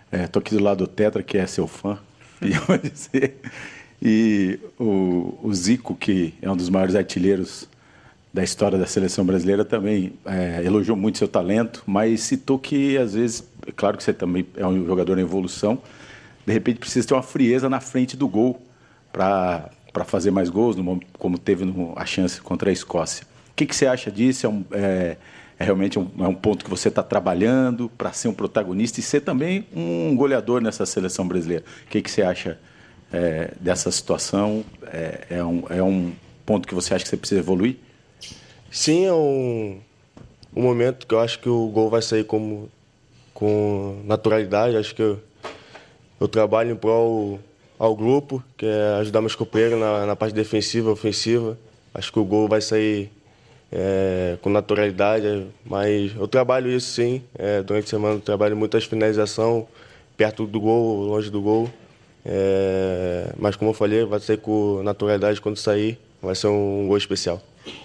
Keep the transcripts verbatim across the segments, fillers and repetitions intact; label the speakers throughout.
Speaker 1: Estou aqui do lado do Tetra, que é seu fã, pediu pra dizer. E o, o Zico, que é um dos maiores artilheiros da história da seleção brasileira, também é, elogiou muito seu talento, mas citou que, às vezes, é claro que você também é um jogador em evolução, de repente precisa ter uma frieza na frente do gol para para fazer mais gols, no, como teve no, a chance contra a Escócia. O que, que você acha disso? É, um, é, é realmente um, é um ponto que você está trabalhando para ser um protagonista e ser também um goleador nessa seleção brasileira. O que, que você acha é, dessa situação? É, é, um, é um ponto que você acha que você precisa evoluir?
Speaker 2: Sim, é um, um momento que eu acho que o gol vai sair como, com naturalidade. Acho que eu, eu trabalho em prol ao grupo, que é ajudar meus companheiros na, na parte defensiva, ofensiva. Acho que o gol vai sair é, com naturalidade, mas eu trabalho isso sim. É, durante a semana eu trabalho muitas finalização, perto do gol, longe do gol. É, mas como eu falei, vai sair com naturalidade quando sair. Vai ser um gol especial.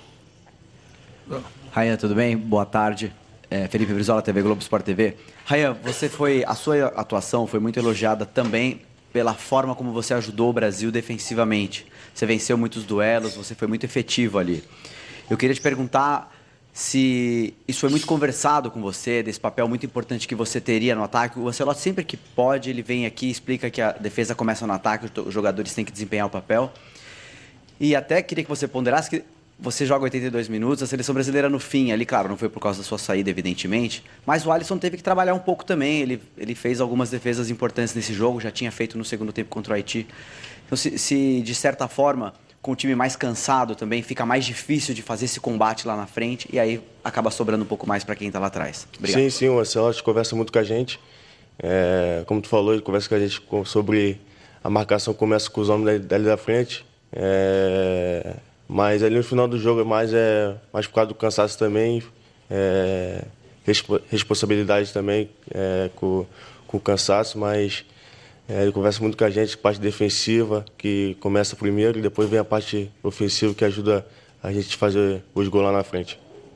Speaker 3: Rayan, tudo bem? Boa tarde. É, Felipe Brizola, T V Globo Sport T V. Rayan, você foi, a sua atuação foi muito elogiada também pela forma como você ajudou o Brasil defensivamente. Você venceu muitos duelos, você foi muito efetivo ali. Eu queria te perguntar se isso foi muito conversado com você, desse papel muito importante que você teria no ataque. O Ancelotti, sempre que pode, ele vem aqui e explica que a defesa começa no ataque, os jogadores têm que desempenhar o papel. E até queria que você ponderasse que você joga oitenta e dois minutos, a seleção brasileira no fim ali, claro, não foi por causa da sua saída, evidentemente, mas o Alisson teve que trabalhar um pouco também, ele, ele fez algumas defesas importantes nesse jogo, já tinha feito no segundo tempo contra o Haiti. Então, se, se de certa forma, com o time mais cansado também, fica mais difícil de fazer esse combate lá na frente, e aí acaba sobrando um pouco mais para quem está lá atrás. Obrigado.
Speaker 2: Sim, sim, o Ancelotti conversa muito com a gente. É, como tu falou, ele conversa com a gente sobre a marcação, começa com os homens dali da frente. É, mas ali no final do jogo é mais, é, mais por causa do cansaço também, é, responsabilidade também é, com, com o cansaço, mas é, ele conversa muito com a gente, parte defensiva, que começa primeiro, e depois vem a parte ofensiva, que ajuda a gente a fazer os gols lá na frente.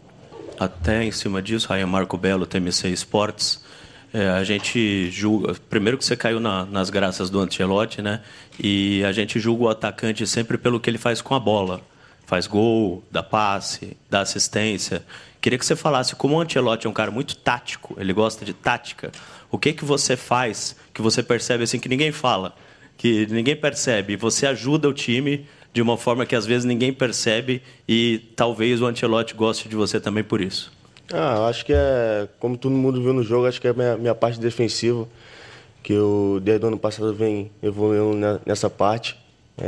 Speaker 4: Até em cima disso, Rayan, Marco Belo, T M C Esportes, é, a gente julga... Primeiro que você caiu na, nas graças do Ancelotti, né? E a gente julga o atacante sempre pelo que ele faz com a bola. Faz gol, dá passe, dá assistência. Queria que você falasse como o Ancelotti é um cara muito tático, ele gosta de tática. O que que você faz que você percebe assim que ninguém fala, que ninguém percebe? Você ajuda o time de uma forma que às vezes ninguém percebe e talvez o Ancelotti goste de você também por isso.
Speaker 2: Ah, acho que é, como todo mundo viu no jogo, acho que é a minha, minha parte defensiva, que eu desde o ano passado venho evoluindo nessa parte.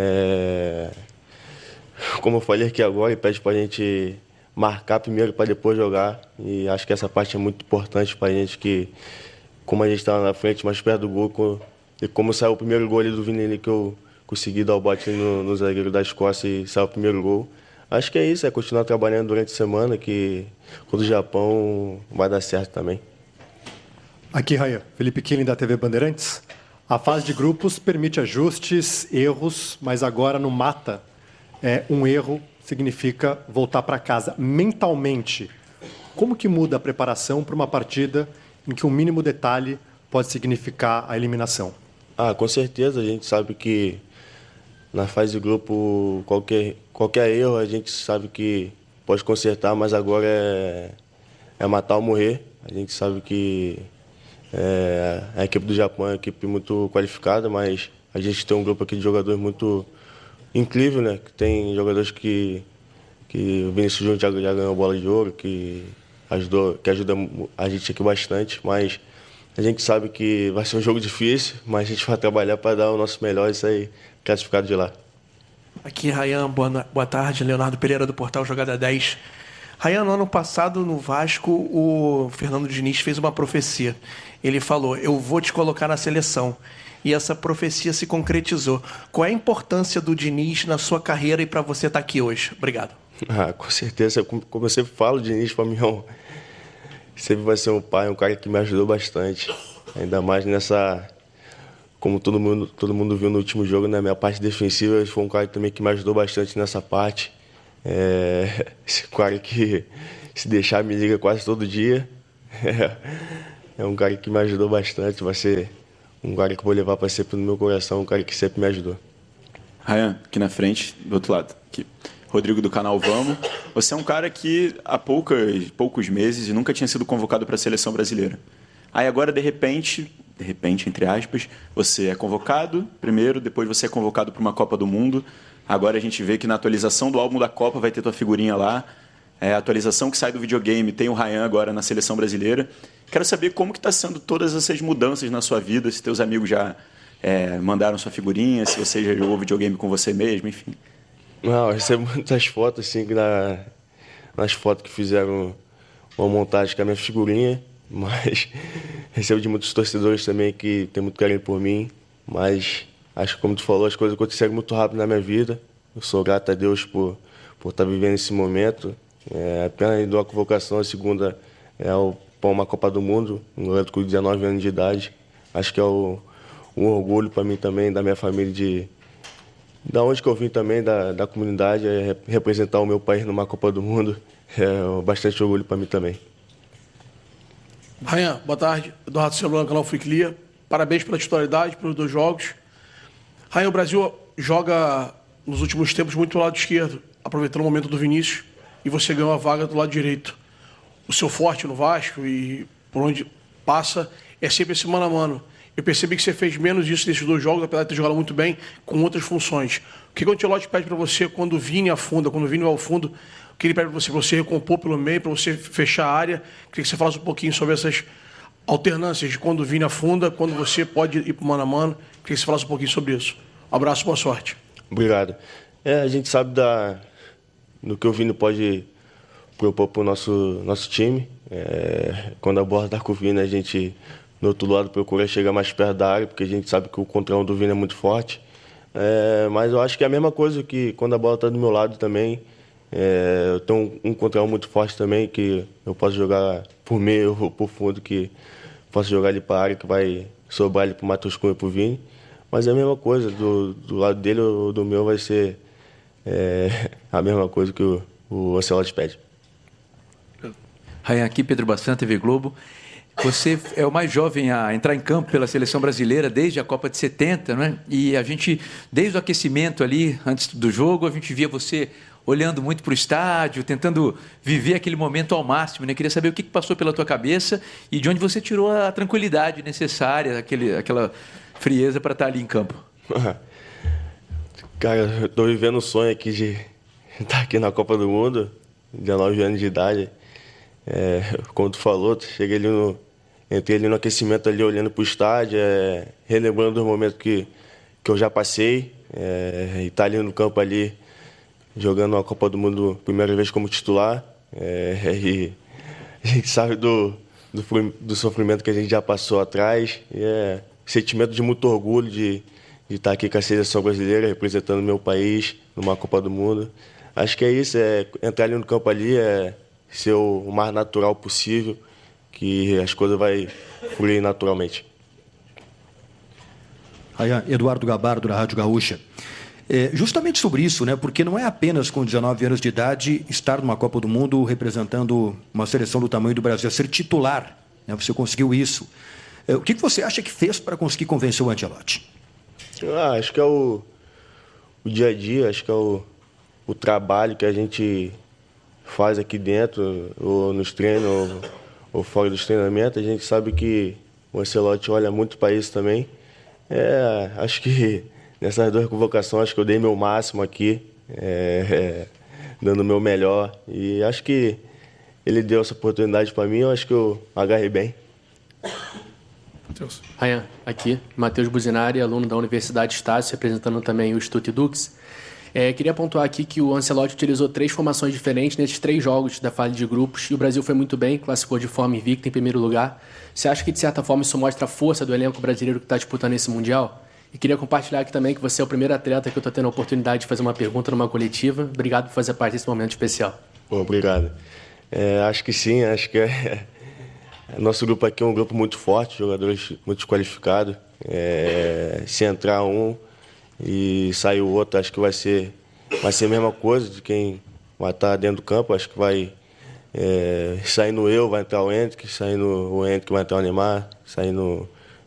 Speaker 2: É... Como eu falei aqui agora, ele pede para a gente marcar primeiro para depois jogar. E acho que essa parte é muito importante para a gente, que como a gente está na frente, mais perto do gol, e como saiu o primeiro gol ali do Vini, ali, que eu consegui dar o bote no, no zagueiro da Escócia e saiu o primeiro gol. Acho que é isso, é continuar trabalhando durante a semana, que quando o Japão vai dar certo também.
Speaker 5: Aqui, Rayan, Felipe Killing, da T V Bandeirantes. A fase de grupos permite ajustes, erros, mas agora no mata, é, um erro significa voltar para casa. Mentalmente, como que muda a preparação para uma partida em que um mínimo detalhe pode significar a eliminação?
Speaker 2: Ah, com certeza, a gente sabe que na fase de grupo, qualquer, qualquer erro a gente sabe que pode consertar, mas agora é, é matar ou morrer. A gente sabe que é, a equipe do Japão é uma equipe muito qualificada, mas a gente tem um grupo aqui de jogadores muito incrível, né? Que tem jogadores que, que o Vinícius Júnior já, já ganhou bola de ouro, que, ajudou, que ajuda a gente aqui bastante, mas a gente sabe que vai ser um jogo difícil, mas a gente vai trabalhar para dar o nosso melhor e sair classificado de lá.
Speaker 6: Aqui, Rayan, boa, boa tarde. Leonardo Pereira, do portal Jogada dez. Rayan, no ano passado, no Vasco, o Fernando Diniz fez uma profecia. Ele falou, eu vou te colocar na seleção. E essa profecia se concretizou. Qual é a importância do Diniz na sua carreira e para você estar aqui hoje? Obrigado.
Speaker 2: Ah, com certeza. Como eu sempre falo, o Diniz, para mim, é um, sempre vai ser um pai, um cara que me ajudou bastante. Ainda mais nessa... Como todo mundo, todo mundo viu no último jogo, na minha parte defensiva, ele foi um cara também que me ajudou bastante nessa parte. É, esse cara que, se deixar, me liga quase todo dia. É, é um cara que me ajudou bastante, vai ser, um cara que eu vou levar para sempre no meu coração, um cara que sempre me ajudou.
Speaker 7: Ryan, aqui na frente, do outro lado. Aqui. Rodrigo do canal Vamos. Você é um cara que há poucas, poucos meses nunca tinha sido convocado para a seleção brasileira. Aí agora, de repente, de repente, entre aspas, você é convocado primeiro, depois você é convocado para uma Copa do Mundo. Agora a gente vê que na atualização do álbum da Copa vai ter tua figurinha lá. É, a atualização que sai do videogame tem o Ryan agora na seleção brasileira. Quero saber como que está sendo todas essas mudanças na sua vida, se teus amigos já é, mandaram sua figurinha, se você já jogou videogame com você mesmo, enfim.
Speaker 2: Não, eu recebo muitas fotos, assim, na, nas fotos que fizeram uma montagem com a minha figurinha, mas recebo de muitos torcedores também que tem muito carinho por mim, mas acho que, como tu falou, as coisas aconteceram muito rápido na minha vida. Eu sou grato a Deus por, por estar vivendo esse momento. É, apenas dou a convocação, a segunda é para uma Copa do Mundo, um garoto com dezenove anos de idade. Acho que é o, um orgulho para mim também, da minha família, de da onde que eu vim também, da, da comunidade, é representar o meu país numa Copa do Mundo. É bastante orgulho para mim também.
Speaker 6: Ryan, boa tarde. Eduardo Celula, canal Friclia. Parabéns pela titularidade, pelos dois jogos. Ryan, o Brasil joga nos últimos tempos muito do lado esquerdo, aproveitando o momento do Vinícius, e você ganhou a vaga do lado direito. O seu forte no Vasco e por onde passa é sempre esse mano a mano. Eu percebi que você fez menos isso nesses dois jogos, apesar de ter jogado muito bem, com outras funções. O que o Ancelotti pede para você quando o Vini afunda, quando o Vini vai ao fundo, o que ele pede para você? Para você recompor pelo meio, para você fechar a área? Queria que você falasse um pouquinho sobre essas alternâncias de quando o Vini afunda, quando você pode ir para o mano a mano. Queria que você falasse um pouquinho sobre isso. Um abraço, boa sorte.
Speaker 2: Obrigado. É, a gente sabe da, do que o Vini pode propor para o nosso, nosso time. É, quando a bola está com o Vini, a gente, no outro lado, procura chegar mais perto da área, porque a gente sabe que o controle do Vini é muito forte. É, mas eu acho que é a mesma coisa que quando a bola está do meu lado também. É, eu tenho um, um controle muito forte também, que eu posso jogar por meio ou por fundo, que posso jogar ali para a área, que vai sobrar ali para o Matheus Cunha e para o Vini. Mas é a mesma coisa, do, do lado dele ou do meu vai ser é, a mesma coisa que o, o Ancelotti pede.
Speaker 8: Ryan, aqui Pedro Bassan, T V Globo. Você é o mais jovem a entrar em campo pela seleção brasileira desde a Copa de setenta, não é? E a gente, desde o aquecimento ali, antes do jogo, a gente via você olhando muito para o estádio, tentando viver aquele momento ao máximo, né? Queria saber o que passou pela tua cabeça e de onde você tirou a tranquilidade necessária, aquele, aquela frieza para estar ali em campo.
Speaker 2: Cara, eu estou vivendo um sonho aqui de estar aqui na Copa do Mundo, dezenove anos de idade. É, como tu falou, tu cheguei ali no, entrei ali no aquecimento, ali olhando para o estádio, é, relembrando os momentos que, que eu já passei, é, e estar ali no campo ali, jogando a Copa do Mundo primeira vez como titular. É, e a gente sabe do, do, do sofrimento que a gente já passou atrás. E é sentimento de muito orgulho de, de estar aqui com a seleção brasileira, representando o meu país numa Copa do Mundo. Acho que é isso, é entrar ali no campo ali, é ser o, o mais natural possível, que as coisas vão fluir naturalmente.
Speaker 9: Aí, Eduardo Gabardo, da Rádio Gaúcha. É, justamente sobre isso, né? Porque não é apenas com dezenove anos de idade estar numa Copa do Mundo representando uma seleção do tamanho do Brasil, é ser titular, né? Você conseguiu isso. É, o que você acha que fez para conseguir convencer o Ancelotti?
Speaker 2: Ah, acho que é o, o dia a dia, acho que é o, o trabalho que a gente faz aqui dentro, ou nos treinos, ou, ou fora dos treinamentos. A gente sabe que o Ancelotti olha muito para isso também. É, acho que nessas duas convocações, acho que eu dei meu máximo aqui, é, é, dando o meu melhor. E acho que ele deu essa oportunidade para mim, eu acho que eu agarrei bem.
Speaker 10: Matheus. Ryan, aqui, Matheus Buzinari, aluno da Universidade Estácio, representando também o Instituto Dux. É, queria pontuar aqui que o Ancelotti utilizou três formações diferentes nesses três jogos da fase de grupos, e o Brasil foi muito bem, classificou de forma invicta em primeiro lugar. Você acha que, de certa forma, isso mostra a força do elenco brasileiro que está disputando esse Mundial? E queria compartilhar aqui também que você é o primeiro atleta que eu estou tendo a oportunidade de fazer uma pergunta numa coletiva. Obrigado por fazer parte desse momento especial.
Speaker 2: Bom, obrigado. É, acho que sim, acho que é... Nosso grupo aqui é um grupo muito forte, jogadores muito qualificados. É... Se entrar um e sair o outro, acho que vai ser, vai ser a mesma coisa de quem vai estar dentro do campo. Acho que vai é... saindo eu, vai entrar o Hendrick, saindo o Hendrick vai entrar o Neymar, saindo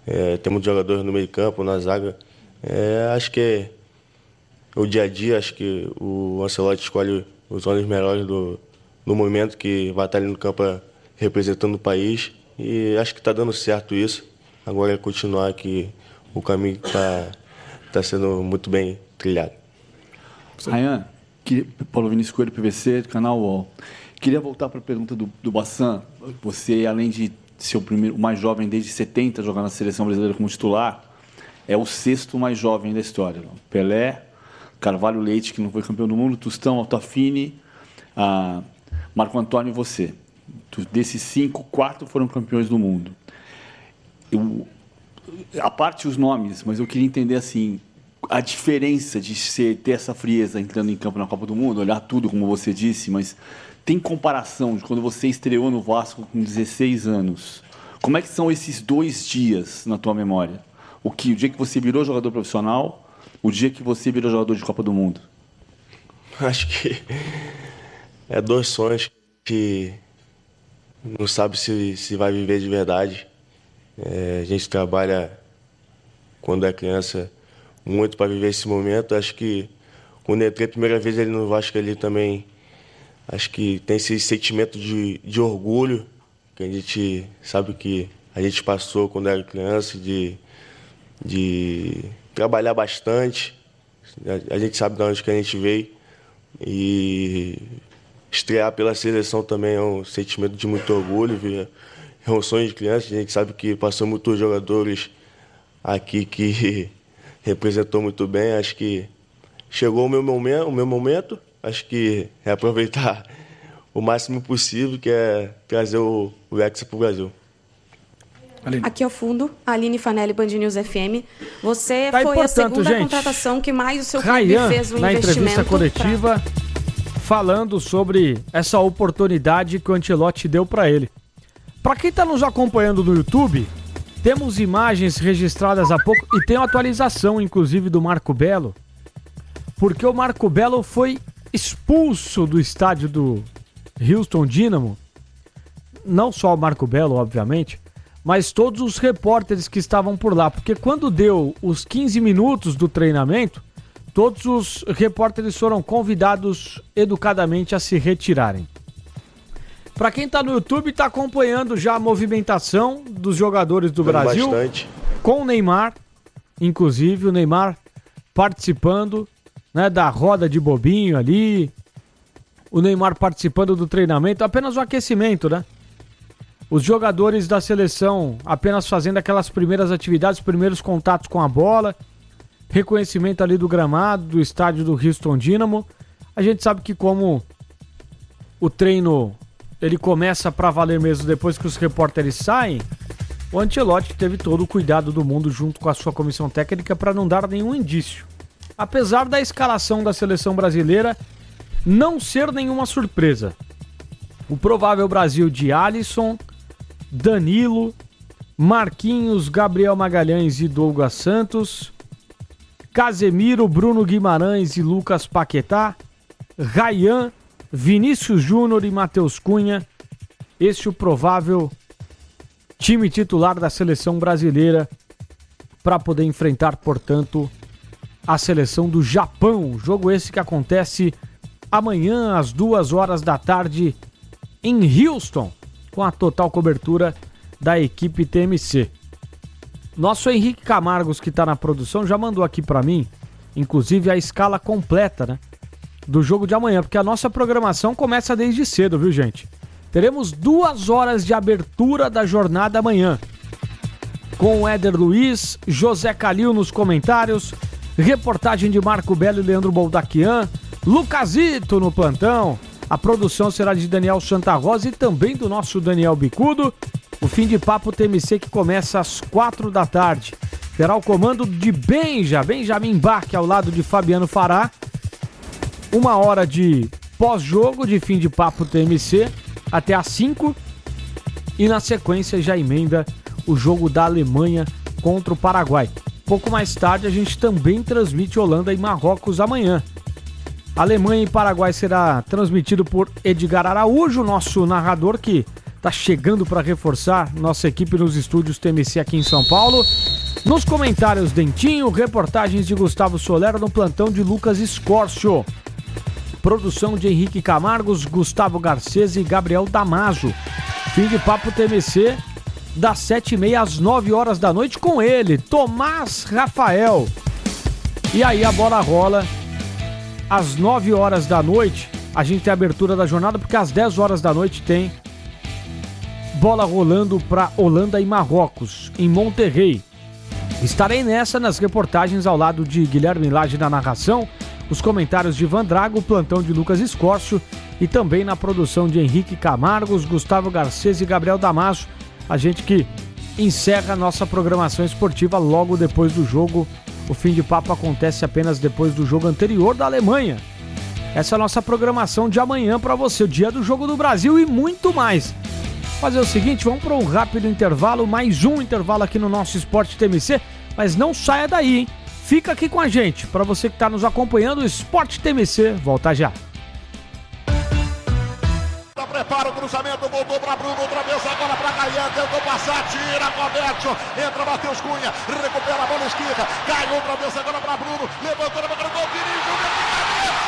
Speaker 2: É, temos jogadores no meio campo, na zaga. É, acho que é o dia a dia, acho que o Ancelotti escolhe os homens melhores do, do momento que vai estar ali no campo representando o país. E acho que está dando certo isso. Agora é continuar que o caminho está tá sendo muito bem trilhado.
Speaker 11: Rayan, que, Paulo Vinícius Coelho, P V C, canal U O L. Queria voltar para a pergunta do, do Bassan. Você, além de ser o, primeiro, o mais jovem desde setenta a jogar na seleção brasileira como titular, é o sexto mais jovem da história. Pelé, Carvalho Leite, que não foi campeão do mundo, Tostão, Altafini, ah, Marco Antônio e você. Desses cinco, quatro foram campeões do mundo. Eu, a parte os nomes, mas eu queria entender assim, a diferença de ser, ter essa frieza entrando em campo na Copa do Mundo, olhar tudo como você disse, mas tem comparação de quando você estreou no Vasco com dezesseis anos. Como é que são esses dois dias na tua memória? O, que, o dia que você virou jogador profissional, o dia que você virou jogador de Copa do Mundo?
Speaker 2: Acho que é dois sonhos que não sabe se, se vai viver de verdade. É, a gente trabalha, quando é criança, muito para viver esse momento. Acho que quando entrei a primeira vez ali no Vasco, ali também, acho que tem esse sentimento de, de orgulho, que a gente sabe que a gente passou quando era criança, de, de trabalhar bastante. A, a gente sabe de onde que a gente veio. E estrear pela seleção também é um sentimento de muito orgulho, viu? É um sonho de criança. A gente sabe que passou muitos jogadores aqui que representou muito bem. Acho que chegou o meu momento, o meu momento. Acho que é aproveitar o máximo possível, que é trazer o, o Hexa para o Brasil.
Speaker 12: Aline. Aqui ao fundo, Aline Fanelli, Band News F M. Você
Speaker 13: tá
Speaker 12: foi
Speaker 13: portanto,
Speaker 12: a segunda
Speaker 13: gente,
Speaker 12: contratação que mais o seu
Speaker 13: Rayan,
Speaker 12: clube fez um
Speaker 13: na
Speaker 12: investimento.
Speaker 13: entrevista coletiva, pra... falando sobre essa oportunidade que o Ancelotti deu para ele. Para quem está nos acompanhando no YouTube, temos imagens registradas há pouco e tem uma atualização, inclusive, do Marco Belo, porque o Marco Belo foi expulso do estádio do Houston Dynamo. Não só o Marco Belo, obviamente, mas todos os repórteres que estavam por lá, porque quando deu os quinze minutos do treinamento, todos os repórteres foram convidados educadamente a se retirarem. Para quem está no YouTube, está acompanhando já a movimentação dos jogadores do Brasil,
Speaker 2: bastante.
Speaker 13: Com o Neymar, inclusive o Neymar participando, né, da roda de bobinho ali, o Neymar participando do treinamento, apenas o aquecimento, né? Os jogadores da seleção apenas fazendo aquelas primeiras atividades, primeiros contatos com a bola, reconhecimento ali do gramado, do estádio do Houston Dynamo. A gente sabe que como o treino ele começa para valer mesmo depois que os repórteres saem, o Ancelotti teve todo o cuidado do mundo junto com a sua comissão técnica para não dar nenhum indício. Apesar da escalação da seleção brasileira não ser nenhuma surpresa. O provável Brasil de Alisson, Danilo, Marquinhos, Gabriel Magalhães e Douglas Santos, Casemiro, Bruno Guimarães e Lucas Paquetá, Rayan, Vinícius Júnior e Matheus Cunha. Este é o provável time titular da seleção brasileira para poder enfrentar, portanto, a seleção do Japão. Jogo esse que acontece amanhã às duas horas da tarde em Houston, com a total cobertura da equipe T M C. Nosso Henrique Camargos, que está na produção, já mandou aqui para mim, inclusive a escala completa, né, do jogo de amanhã, porque a nossa programação começa desde cedo, viu, gente? Teremos duas horas de abertura da jornada amanhã, com o Éder Luiz, José Calil nos comentários, reportagem de Marco Belo e Leandro Boldaquian, Lucasito no plantão. A produção será de Daniel Santa Rosa e também do nosso Daniel Bicudo. O Fim de Papo T M C que começa às quatro da tarde. Terá o comando de Benja, Benjamin Bach, ao lado de Fabiano Fará. Uma hora de pós-jogo de Fim de Papo T M C até às cinco. E na sequência já emenda o jogo da Alemanha contra o Paraguai. Pouco mais tarde a gente também transmite Holanda e Marrocos amanhã. Alemanha e Paraguai será transmitido por Edgar Araújo, nosso narrador que tá chegando para reforçar nossa equipe nos estúdios T M C aqui em São Paulo. Nos comentários, Dentinho, reportagens de Gustavo Solero no plantão de Lucas Escórcio. Produção de Henrique Camargos, Gustavo Garcês e Gabriel Damaso. Fim de papo T M C, das sete e meia às nove horas da noite com ele, Tomás Rafael. E aí a bola rola às nove horas da noite. A gente tem a abertura da jornada porque às dez horas da noite tem bola rolando para Holanda e Marrocos, em Monterrey. Estarei nessa nas reportagens ao lado de Guilherme Lage na narração, os comentários de Ivan Drago, o plantão de Lucas Escórcio e também na produção de Henrique Camargos, Gustavo Garcês e Gabriel Damaso. A gente que encerra a nossa programação esportiva logo depois do jogo. O fim de papo acontece apenas depois do jogo anterior da Alemanha. Essa é a nossa programação de amanhã para você, o dia do Jogo do Brasil e muito mais. Fazer o seguinte, vamos para um rápido intervalo, mais um intervalo aqui no nosso Esporte T M C, mas não saia daí, hein? Fica aqui com a gente, para você que está nos acompanhando, o Esporte T M C, volta já.
Speaker 14: Prepara o cruzamento, voltou para Bruno, outra vez agora para Gaian, tentou passar, tira, Roberto, entra Matheus Cunha, recupera a bola esquerda, cai outra vez agora para Bruno, levantou, levantou, gol, perigo,